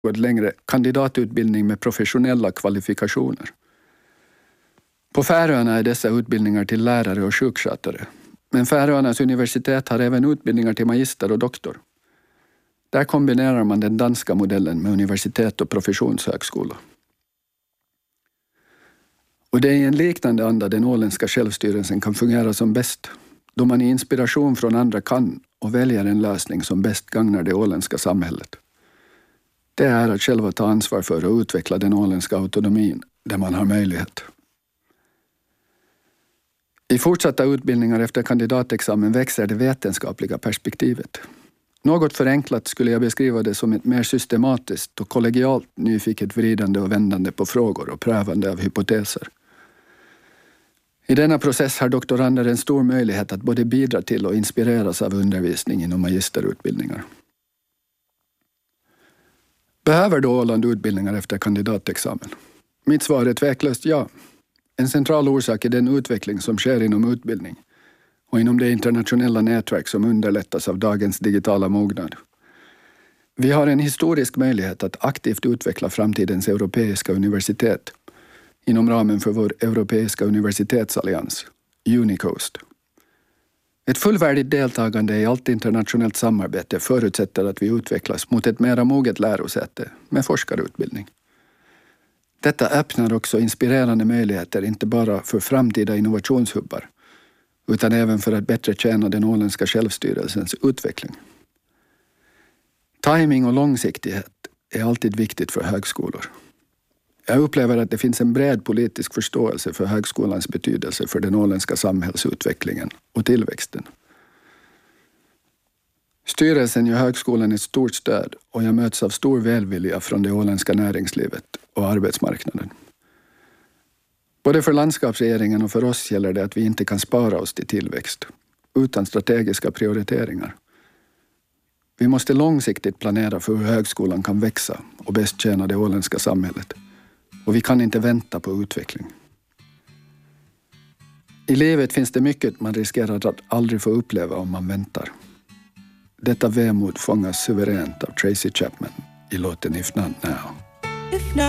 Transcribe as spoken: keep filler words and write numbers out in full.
något längre kandidatutbildning med professionella kvalifikationer. På Färöarna är dessa utbildningar till lärare och sjukskötare. Men Färöarnas universitet har även utbildningar till magister och doktor. Där kombinerar man den danska modellen med universitet och professionshögskola. Och det är i en liknande anda den åländska självstyrelsen kan fungera som bäst, då man i inspiration från andra kan och väljer en lösning som bäst gagnar det åländska samhället. Det är att själva ta ansvar för att utveckla den åländska autonomin där man har möjlighet. I fortsatta utbildningar efter kandidatexamen växer det vetenskapliga perspektivet. Något förenklat skulle jag beskriva det som ett mer systematiskt och kollegialt nyfiket vridande och vändande på frågor och prövande av hypoteser. I denna process har doktorander en stor möjlighet att både bidra till och inspireras av undervisning inom magisterutbildningar. Behöver då Åland utbildningar efter kandidatexamen? Mitt svar är tveklöst ja. En central orsak är den utveckling som sker inom utbildning och inom det internationella nätverk som underlättas av dagens digitala mognad. Vi har en historisk möjlighet att aktivt utveckla framtidens europeiska universitet inom ramen för vår europeiska universitetsallians, Unicoast. Ett fullvärdigt deltagande i allt internationellt samarbete förutsätter att vi utvecklas mot ett mera moget lärosäte med forskarutbildning. Detta öppnar också inspirerande möjligheter inte bara för framtida innovationshubbar utan även för att bättre tjäna den åländska självstyrelsens utveckling. Timing och långsiktighet är alltid viktigt för högskolor. Jag upplever att det finns en bred politisk förståelse för högskolans betydelse för den åländska samhällsutvecklingen och tillväxten. Styrelsen ger högskolan ett stort stöd och jag möts av stor välvilja från det åländska näringslivet och arbetsmarknaden. Både för landskapsregeringen och för oss gäller det att vi inte kan spara oss till tillväxt utan strategiska prioriteringar. Vi måste långsiktigt planera för hur högskolan kan växa och bäst tjäna det åländska samhället. Och vi kan inte vänta på utveckling. I livet finns det mycket man riskerar att aldrig få uppleva om man väntar. Detta vemod fångas suveränt av Tracy Chapman i låten If Not Now. If not